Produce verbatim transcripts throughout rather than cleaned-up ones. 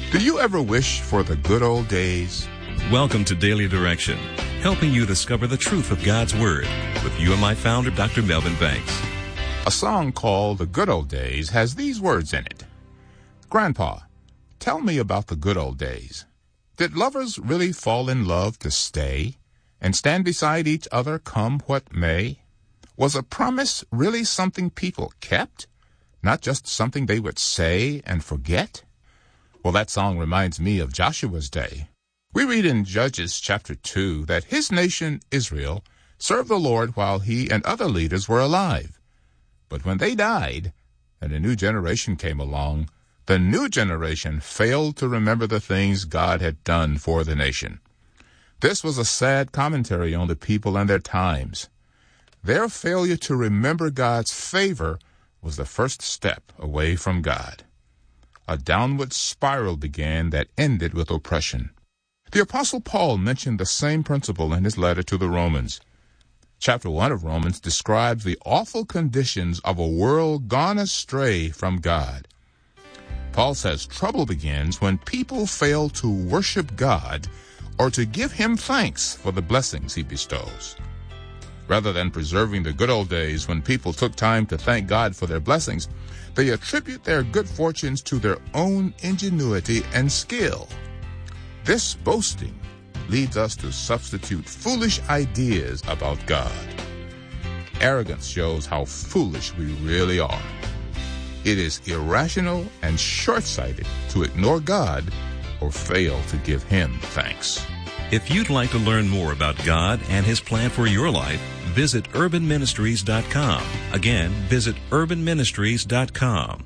Do you ever wish for the good old days? Welcome to Daily Direction, helping you discover the truth of God's Word with U M I founder Doctor Melvin Banks. A song called The Good Old Days has these words in it. Grandpa, tell me about the good old days. Did lovers really fall in love to stay and stand beside each other come what may? Was a promise really something people kept, not just something they would say and forget? Well, that song reminds me of Joshua's day. We read in Judges chapter two that his nation, Israel, served the Lord while he and other leaders were alive. But when they died and a new generation came along, the new generation failed to remember the things God had done for the nation. This was a sad commentary on the people and their times. Their failure to remember God's favor was the first step away from God. A downward spiral began that ended with oppression. The Apostle Paul mentioned the same principle in his letter to the Romans. Chapter one of Romans describes the awful conditions of a world gone astray from God. Paul says trouble begins when people fail to worship God or to give him thanks for the blessings he bestows. Rather than preserving the good old days when people took time to thank God for their blessings, they attribute their good fortunes to their own ingenuity and skill. This boasting leads us to substitute foolish ideas about God. Arrogance shows how foolish we really are. It is irrational and short-sighted to ignore God or fail to give him thanks. If you'd like to learn more about God and his plan for your life, visit urban ministries dot com. Again, visit urban ministries dot com.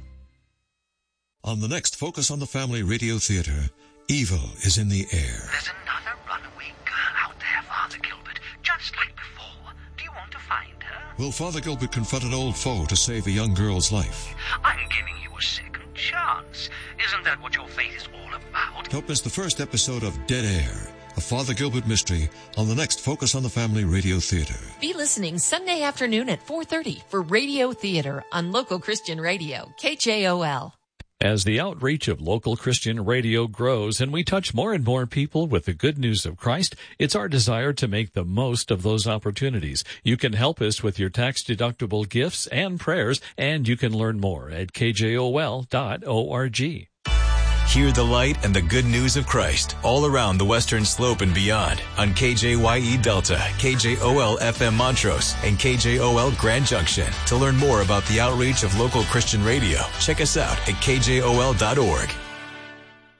On the next Focus on the Family Radio Theater, evil is in the air. There's another runaway girl out there, Father Gilbert, just like before. Do you want to find her? Will Father Gilbert confront an old foe to save a young girl's life? I'm giving you a second chance. Isn't that what your faith is all about? Don't miss the first episode of Dead Air, a Father Gilbert mystery, on the next Focus on the Family Radio Theater. Be listening Sunday afternoon at four thirty for Radio Theater on Local Christian Radio, K J O L. As the outreach of local Christian radio grows and we touch more and more people with the good news of Christ, it's our desire to make the most of those opportunities. You can help us with your tax-deductible gifts and prayers, and you can learn more at K J O L dot org. Hear the light and the good news of Christ all around the Western Slope and beyond on K J Y E Delta, K J O L F M Montrose, and K J O L Grand Junction. To learn more about the outreach of local Christian radio, check us out at K J O L dot org.